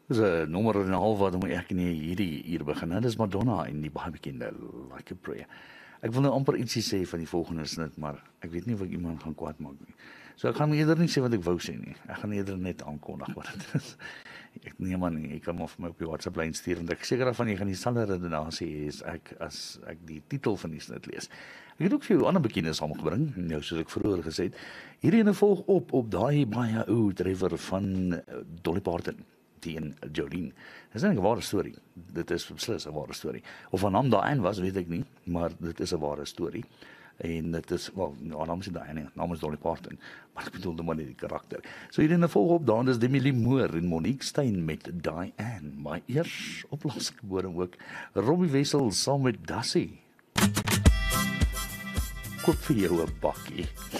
Dis 'n nommer en 'n half wat ek nie hierdie uur begin. Dit is Madonna en die baie bekende Like a Prayer. Ek wil nou amper ietsie sê van die volgende snit, maar ek weet nie of ek iemand gaan kwaad maak nie. So ek gaan eerder nie sê wat ek wou sê nie. Ek gaan eerder net aankondig wat dit is. Ek nee man, ek kan maar vir my op die WhatsApp lyn stuur want ek seker daarvan jy gaan dieselfde redenasie hê as ek die titel van die snit lees. Ek het ook vir jou 'n ander bekende saamgebring, nou soos ek vroeër gesê het. Hierdie ene volg op daai baie ou treffer van Dolly Parton teen Jolene. Dis eintlik 'n ware storie. Dit is beslis 'n ware storie. Of haar naam daarin was, weet ek nie, maar dit is 'n ware storie. En dit is, wel, haar naam is nie daarin nie, haar naam is Dolly Parton, maar ek bedoel maar net die karakter. So hier in 'n volgop daan is Demi Lee Moore en Monique Steyn met Diane, maar eers op Laasgebore ook Robbie Wessels saam met Dassie. Koop vir jou 'n bakkie.